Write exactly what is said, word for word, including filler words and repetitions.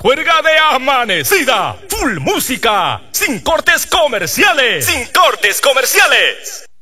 juerga de amanecida. Full música. Sin cortes comerciales. Sin cortes comerciales.